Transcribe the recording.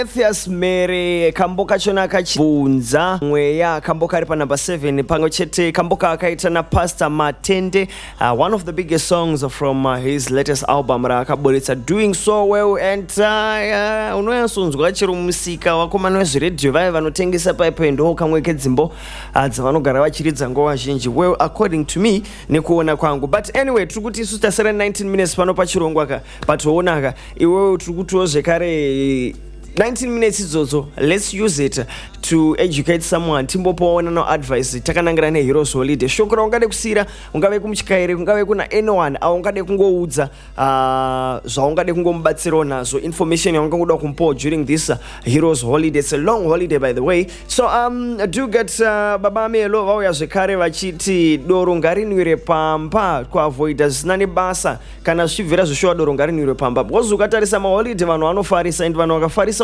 Theus Mary kamboka chona kachibunza mweya kamboka ari pa number 7 pamwe chete kamboka akaita na Pastor Matende, one of the biggest songs from his latest album rakaburitsa Doing So Well. And unoyansonzwa chero musika wakomana wezviradio vaya vanotengesa paipo ndo kamwe kedzimbo dzavanogara vachiridza ngoma zhinji. Well, according to me nekuona kwangu, but anyway tiri kuti isu tasara 19 minutes pano pachirongwa ka patoona ka iwewe tiri kutiwo zvekare 19 minutes idzodzo, let's use it to educate someone. Timbopaona no advice takanangira ne Heroes Holiday. Shokora ungade kusira, ungave kumchikaire, ungave kuna anyone au ungade kungoudza zvaungade kungomubatsira nazo, information yaungangoda kumpo during this Heroes Holiday. It's a long holiday by the way. So do get baba melo vauya zvekare vachiti doro ngarinwire pamba kuavoida zvinani basa kana zvibvira zvishova doro ngarinwire pamba. Because ukatarisa maholiday vanhu vanofarisa and vanhu vakafarisa